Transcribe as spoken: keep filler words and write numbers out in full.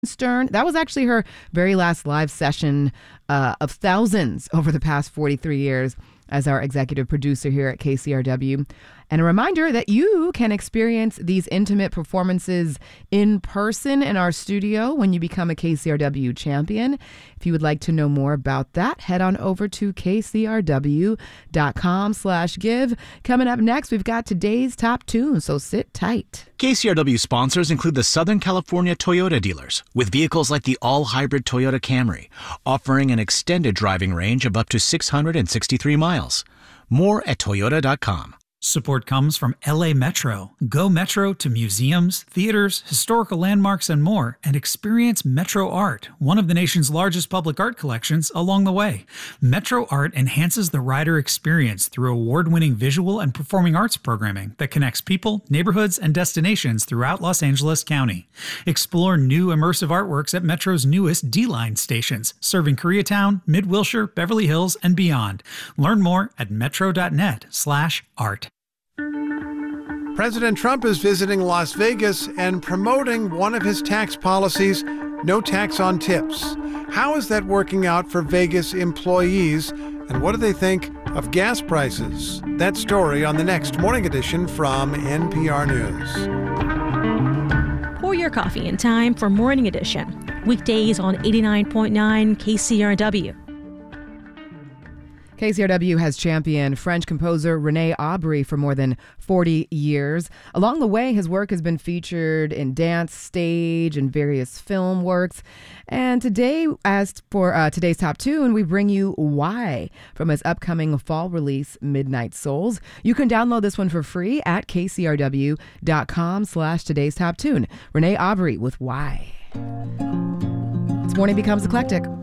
Stern. That was actually her very last live session uh, of thousands over the past forty-three years as our executive producer here at K C R W. And a reminder that you can experience these intimate performances in person in our studio when you become a K C R W champion. If you would like to know more about that, head on over to kcrw.com slash give. Coming up next, we've got today's top tunes, so sit tight. K C R W sponsors include the Southern California Toyota dealers, with vehicles like the all-hybrid Toyota Camry, offering an extended driving range of up to six hundred sixty-three miles. More at toyota dot com. Support comes from L A Metro. Go Metro to museums, theaters, historical landmarks, and more, and experience Metro Art, one of the nation's largest public art collections, along the way. Metro Art enhances the rider experience through award-winning visual and performing arts programming that connects people, neighborhoods, and destinations throughout Los Angeles County. Explore new immersive artworks at Metro's newest D-Line stations, serving Koreatown, Mid-Wilshire, Beverly Hills, and beyond. Learn more at metro.net slash art. President Trump is visiting Las Vegas and promoting one of his tax policies, no tax on tips. How is that working out for Vegas employees, and what do they think of gas prices? That story on the next Morning Edition from N P R News. Pour your coffee in time for Morning Edition. Weekdays on eighty-nine point nine K C R W. K C R W has championed French composer René Aubry for more than forty years. Along the way, his work has been featured in dance, stage, and various film works. And today, as for uh, today's top tune, we bring you Why from his upcoming fall release, Midnight Souls. You can download this one for free at kcrw.com slash today's top tune. René Aubry with Why. This morning becomes eclectic.